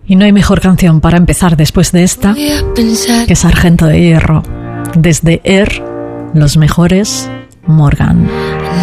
Y no hay mejor canción para empezar después de esta que Sargento de Hierro. Desde Air, los mejores, Morgan.